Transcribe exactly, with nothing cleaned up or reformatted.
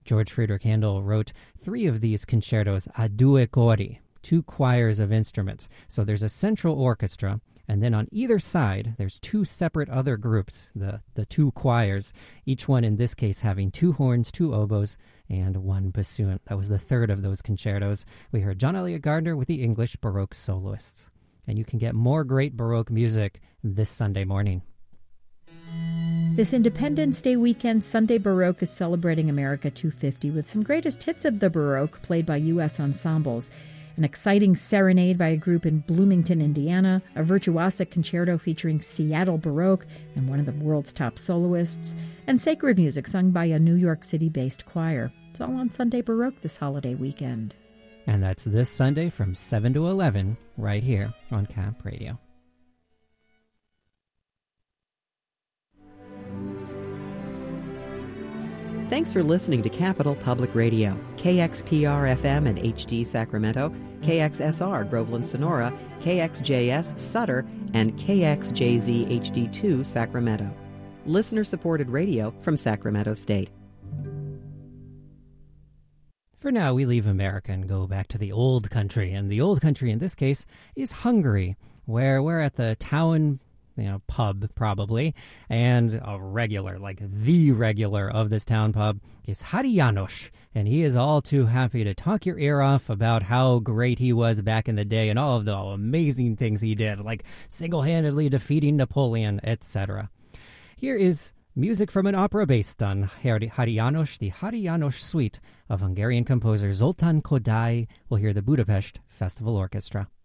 George Friedrich Handel wrote three of these concertos a due cori, two choirs of instruments. So there's a central orchestra, and then on either side, there's two separate other groups, the, the two choirs, each one in this case having two horns, two oboes, and one bassoon. That was the third of those concertos. We heard John Elliott Gardner with the English Baroque soloists. And you can get more great Baroque music this Sunday morning. This Independence Day weekend, Sunday Baroque is celebrating America two fifty with some greatest hits of the Baroque played by U S ensembles. An exciting serenade by a group in Bloomington, Indiana, a virtuosic concerto featuring Seattle Baroque and one of the world's top soloists, and sacred music sung by a New York City-based choir. It's all on Sunday Baroque this holiday weekend. And that's this Sunday from seven to eleven, right here on Cap Radio. Thanks for listening to Capital Public Radio, K X P R F M and H D Sacramento, K X S R Groveland Sonora, K X J S Sutter, and K X J Z H D two Sacramento. Listener-supported radio from Sacramento State. For now, we leave America and go back to the old country. And the old country in this case is Hungary, where we're at the town you know, pub probably, and a regular, like the regular of this town pub is Hari János, and he is all too happy to talk your ear off about how great he was back in the day and all of the amazing things he did, like single-handedly defeating Napoleon, et cetera. Here is music from an opera based on Hari János, the Hari János Suite of Hungarian composer Zoltán Kodály. We'll hear the Budapest Festival Orchestra.